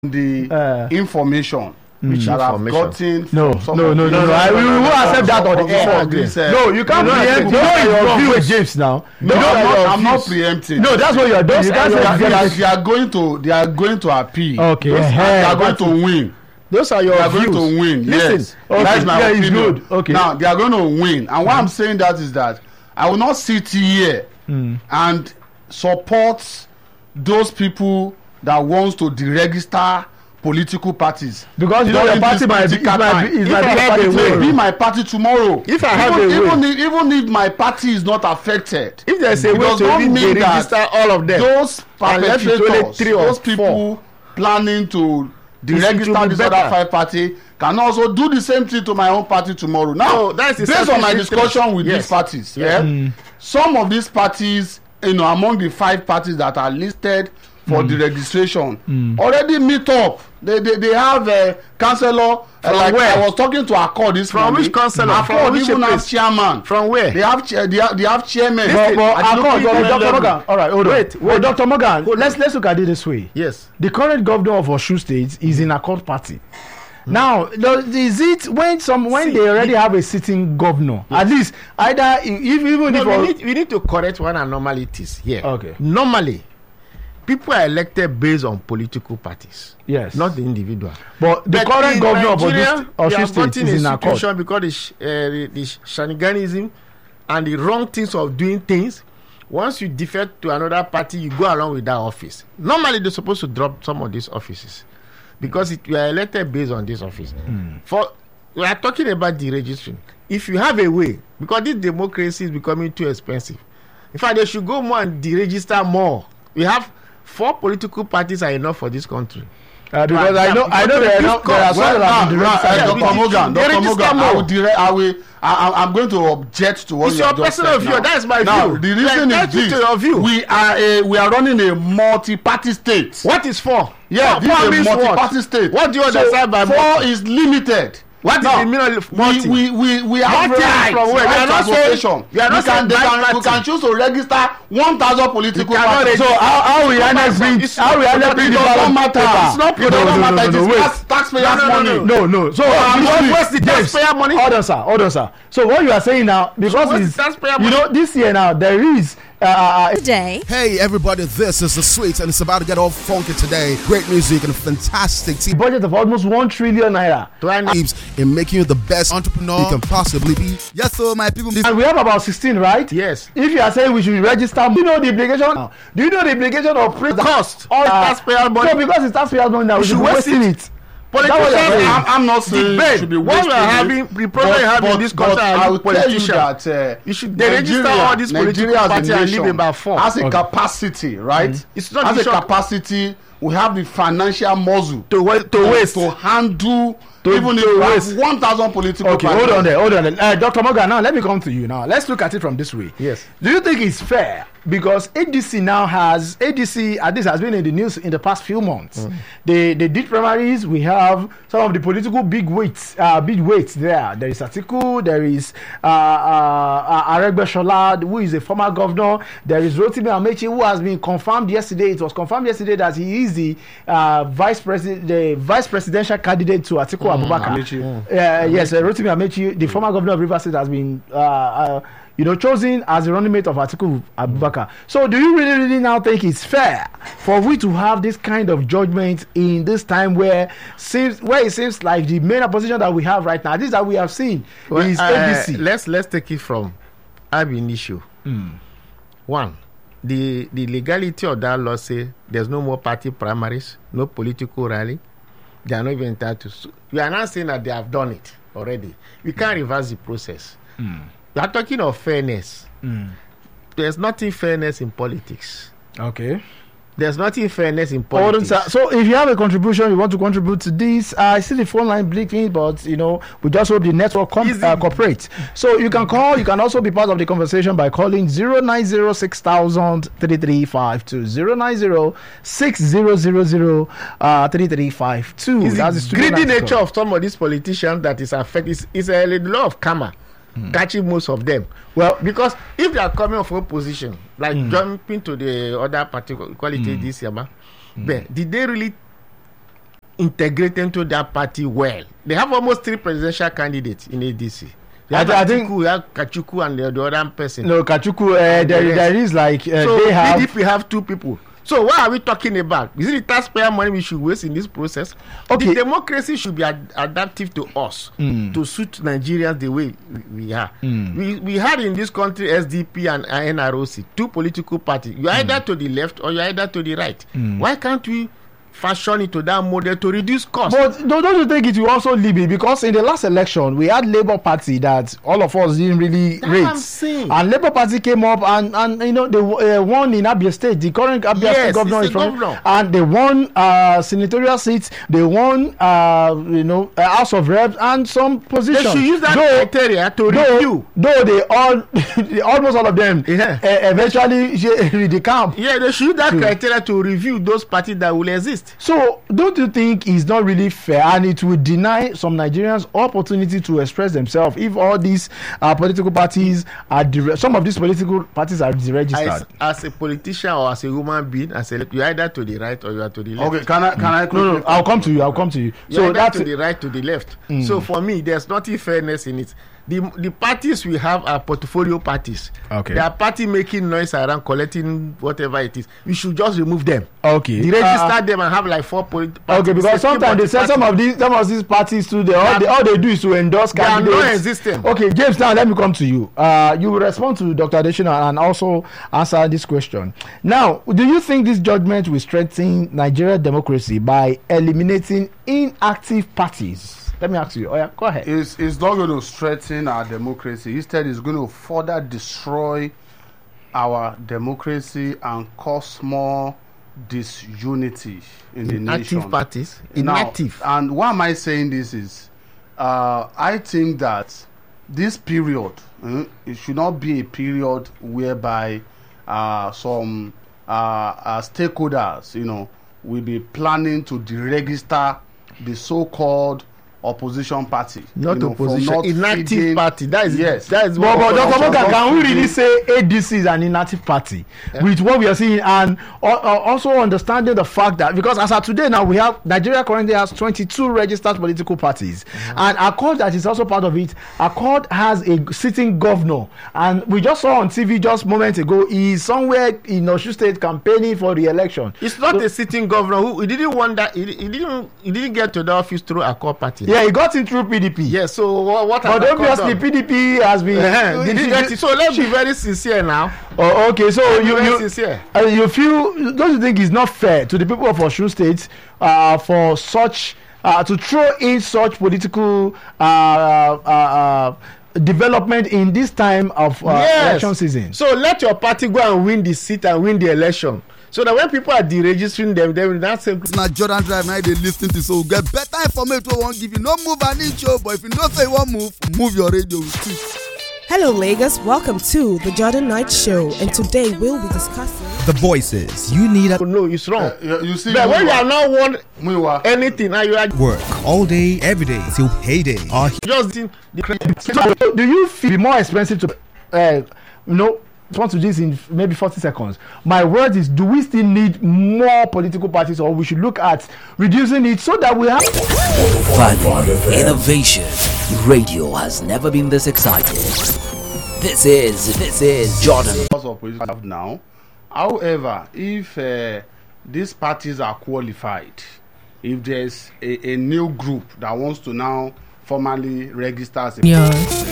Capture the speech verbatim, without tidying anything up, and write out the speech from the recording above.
the uh, information which mm. I've gotten no, from no, no, no, no, no. I will accept that on the air. This, uh, no, you can't preempt. You know your view, James. Now, no, no, I'm, not, I'm views. not preempting. No, that's what you're doing. You can't say they, are, they are going to. They are going to appeal. Okay, Those, they are going to win. Those are your they are views. going to win. Listen, yes, okay, that's my yeah, opinion. Good. Okay. Now they are going to win, and why mm. I'm saying that is that I will not sit here mm. and support those people that wants to deregister political parties because you know your party might be, might be, might be, be, be my party tomorrow. If I have even, a even way, if, even if my party is not affected, if there's a way to mean register all of them, those perpetrators, three or those people four. planning to deregister this other five party can also do the same thing to my own party tomorrow. Now, so that's based on my discussion thing. with yes. these parties, yes. yeah, mm. some of these parties, you know, among the five parties that are listed for mm. the registration mm. already meet up. They they, they have a councillor. Uh, like where? I was talking to Accord this from morning. Which councillor? Accord from which even have chairman. From where? They have they have, they have chairman. But, but Accord, Doctor Morgan. All right, hold on. Wait, wait, Doctor Morgan. Let's let's look at it this way. Yes. The current governor of Osun State is in Accord party. Mm. Now, is it when some when See, they already have a sitting governor? Yes. At least either if even no, if we need, we need to correct one anomalies here. Okay. Normally, people are elected based on political parties. Yes. Not the individual. But the but current governor of Osun State is in Accord. Because the, sh- uh, the, the shenaniganism and the wrong things of doing things. Once you defer to another party, you go along with that office. Normally, they're supposed to drop some of these offices because it, you are elected based on this office. Mm. For we are talking about the registering. If you have a way, because this democracy is becoming too expensive. In fact, they should go more and deregister more. We have four political parties are enough for this country. Uh, because right, I know, I know there are, not, there are some that have been Doctor Morgan, Doctor Morgan, I will direct, I will, I, I'm going to object to what it's you your have just personal said view. now. That's my now, view. The reason like, is this: we are a, we are running a multi-party state. What is four? Yeah, four, this four is a multi-party what? state. What do you understand so by four multi? is limited. What now, is the meaning of multi? We we we, we have multi rights. From where? Right Not association. We, are not we can, they can, we can choose to register one thousand political parties. So how how we honest bring how we honest bring the doesn't matter. It's not it doesn't matter. It is taxpayers' money. No, no. So what's the taxpayer money? Hold on, sir. Hold on, sir. So what you are saying now, because it's you know this year now there is. Uh, today. Hey everybody, this is The Sweets and it's about to get all funky today. Great music and fantastic team. Budget of almost one trillion naira. In making you the best entrepreneur you can possibly be. Yes, so my people. And we have about sixteen, right? Yes. If you are saying we should register, do you know the implication? Do you know the implication of the cost? All uh, taxpayer money. So because it's taxpayer money now, we should wasting it. it. Politicians, I'm, I'm not saying debate. it should be what we are having, the problem we have in this country are politicians. You, that, uh, you should they register all these political parties and leave about four. Has a okay. capacity, right? Mm-hmm. It's not has a capacity. We have the financial muscle to wa- to waste to handle. To, even if we have one thousand political okay, parties. hold on there, hold on there. Uh, Doctor Morgan, now let me come to you now. Let's look at it from this way. Yes. Do you think it's fair? Because A D C now has, A D C at least has been in the news in the past few months. Mm. They, they did primaries. We have some of the political big weights, uh, big weights there. There is Atiku, there is uh, uh, Aregbesola, who is a former governor. There is Rotimi Amechi, who has been confirmed yesterday. It was confirmed yesterday that he is the uh, vice president, the vice presidential candidate to Atiku Abubakar. Mm. Uh, yes, uh, Rotimi Amechi, the former governor of Rivers State, has been uh, uh, you know, chosen as the running mate of Atiku Abubakar. So do you really, really now think it's fair for we to have this kind of judgment in this time where seems where it seems like the main opposition that we have right now, this that we have seen well, is uh, A D C? Let's let's take it from ab initio. Mm. One, the the legality of that law say there's no more party primaries, no political rally. They are not even entitled to. We are not saying that they have done it already. We can't reverse the process. Mm. We are talking of fairness. Mm. There's nothing fairness in politics. Okay. There's nothing fairness in politics. Hold on, so if you have a contribution, you want to contribute to this, uh, I see the phone line blinking, but you know, we just hope the network com- uh, cooperates. So you can call, you can also be part of the conversation by calling zero nine zero six thousand three three five two, zero nine zero six zero zero zero three three five two. It's That's the greedy nature of some of these politicians that is affected. It's, it's a law of karma. Mm. Catching most of them. Well, because if they are coming from opposition, like mm. jumping to the other party, quality mm. this year, mm. but did they really integrate into that party well. They have almost three presidential candidates in A D C. They have I, I think we have Kachuku and the, the other person. No, Kachuku. Uh, there, the there is like uh, so they have. P D P have two people. So what are we talking about? Is it the taxpayer money we should waste in this process? Okay. The democracy should be ad- adaptive to us, Mm. to suit Nigerians the way we, we are. Mm. We we had in this country S D P and N R O C, two political parties. You're either to the left or you're either to the right. Mm. Why can't we fashion into that model to reduce costs? But don't don't you think it will also leave it? Because in the last election, we had Labour Party that all of us didn't really That's rate. what I'm saying. And Labour Party came up and, and you know, they uh, won in Abia State. The current Abia Yes, State governor it's is the from. governor. And they won uh, senatorial seats. They won, uh, you know, uh, House of Reps and some They positions. should use that Though- criteria to Though, review. though they all, almost all of them, Yeah. uh, eventually decamp. Yeah, they should use that criteria to review those parties that will exist. So, don't you think it's not really fair, and it will deny some Nigerians opportunity to express themselves if all these uh, political parties are dire- some of these political parties are As, deregistered? as a politician or as a human being, as a, you're either to the right or you are to the left. Okay, can I can I No, no, quickly- I'll come to you. I'll come to you. You're So either that's to the right to the left. Mm. So for me, there's nothing fairness in it. The the parties we have are portfolio parties. Okay. They are party making noise around collecting whatever it is. We should just remove them. okay. They register Uh, them and have like four polit- okay, parties. because sometimes they say some of these some of these parties too. They all they, all they do is to endorse They are candidates. non-existent. Okay, James. Now let me come to you. Uh, you will respond to Doctor Adesina and also answer this question. Now, do you think this judgment will strengthen Nigerian democracy by eliminating inactive parties? Let me ask you. Oh yeah, go ahead. It's, it's not going to strengthen our democracy. Instead, it's going to further destroy our democracy and cause more disunity in the nation. Active parties. Now, Inactive. and why am I saying this is, uh, I think that this period, uh, it should not be a period whereby uh, some uh, uh, stakeholders, you know, will be planning to deregister the so-called opposition party. Not you know, for opposition, not inactive feeding- party. That is Yes. That is But, but what Doctor opposition Moka, can we party really is- say A D C is an inactive party with what we are seeing, and uh, uh, also understanding the fact that because as of today now we have Nigeria currently has twenty-two registered political parties, mm-hmm. and Accord that is also part of it. Accord has a sitting governor, and we just saw on T V just moments ago he is somewhere in Osun State campaigning for re-election. It's not So- a sitting governor who he didn't want that. He, he didn't. He didn't get to the office through a core party. Yeah, he got in through P D P. Yes. So what? what But has Accord obviously done? P D P has been. Uh-huh. Did he get it? So let's be very sincere now. Oh, okay, so Let's be you very you, sincere. uh, you feel don't you think it's not fair to the people of Osun State uh, for such uh, to throw in such political uh, uh, uh, development in this time of uh, Yes. election season? So let your party go and win the seat and win the election. So that when people are deregistering them, they will not say. na Jordan Drive na dey lis ten to, so get better information wey we wan give you. No move an inch o, but if you know say you wan move, move your radio with it. Hello, Lagos. Welcome to the Jordan Knight Show, and today we'll be discussing The voices you need at No, it's wrong. Uh, you, you see, But when you Muiwa- are not want Muiwa, anything, and you are work all day, every day till payday. Are just in the credit. So, do you feel more expensive to uh, you know respond to this in maybe forty seconds? My word is, do we still need more political parties, or we should look at reducing it so that we have Value, innovation. Radio has never been this excited. This is, this is Jordan. because of political have now. However, if uh, these parties are qualified, if there's a, a new group that wants to now formally register as a Yes.